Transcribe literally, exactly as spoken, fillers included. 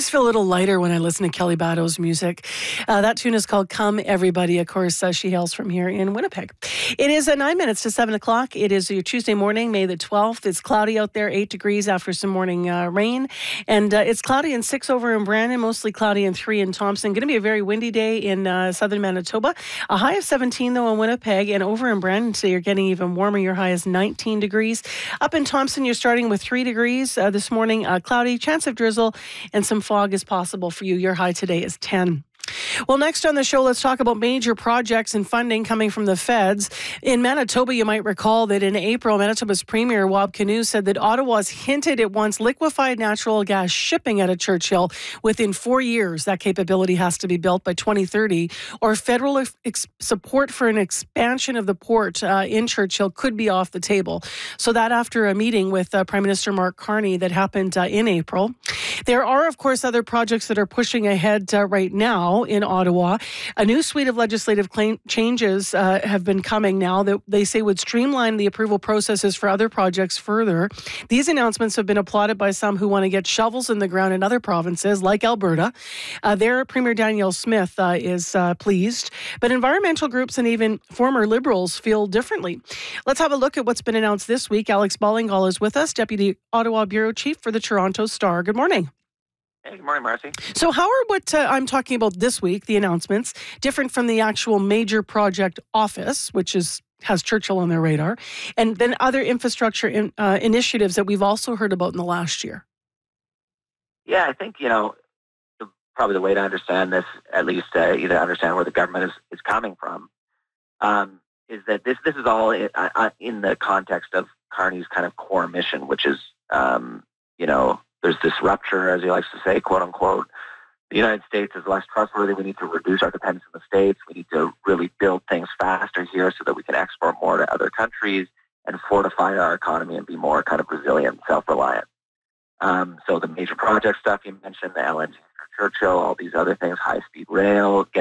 always feel a little lighter when I listen to Kelly Bado's music. Uh, that tune is called Come Everybody. Of course, uh, she hails from here in Winnipeg. It is uh, nine minutes to seven o'clock. It is your Tuesday morning, May the twelfth. It's cloudy out there, eight degrees after some morning uh, rain. And uh, it's cloudy in six over in Brandon, mostly cloudy in three in Thompson. Going to be a very windy day in uh, southern Manitoba. A high of seventeen, though, in Winnipeg. And over in Brandon today, you're getting even warmer. Your high is nineteen degrees. Up in Thompson, you're starting with three degrees uh, this morning. Uh, cloudy, chance of drizzle, and some fog is possible for you. Your high today is ten. Well, next on the show, let's talk about major projects and funding coming from the feds. In Manitoba, you might recall that in April, Manitoba's Premier, Wab Kinew, said that Ottawa's hinted it wants liquefied natural gas shipping out of Churchill within four years. That capability has to be built by twenty thirty, or federal ex- support for an expansion of the port uh, in Churchill could be off the table. So that after a meeting with uh, Prime Minister Mark Carney that happened uh, in April. There are, of course, other projects that are pushing ahead uh, right now in Ottawa. A new suite of legislative claim changes uh, have been coming now that they say would streamline the approval processes for other projects further. These announcements have been applauded by some who want to get shovels in the ground in other provinces like Alberta. Uh, their Premier Danielle Smith uh, is uh, pleased, but environmental groups and even former Liberals feel differently. Let's have a look at what's been announced this week. Alex Ballingall is with us, Deputy Ottawa Bureau Chief for the Toronto Star. Good morning. Hey, good morning, Marcy. So how are what uh, I'm talking about this week, the announcements, different from the actual major project office, which is has Churchill on their radar, and then other infrastructure in, uh, initiatives that we've also heard about in the last year? Yeah, I think, you know, the, probably the way to understand this, at least uh, either understand where the government is, is coming from, um, is that this this is all in, uh, in the context of Carney's kind of core mission, which is, um, you know, there's this rupture, as he likes to say, quote unquote. The United States is less trustworthy. We need to reduce our dependence on the States. We need to really build things faster here so that we can export more to other countries and fortify our economy and be more kind of resilient and self-reliant. Um, so the major project stuff you mentioned, the L N G for Churchill, all these other things, high-speed rail,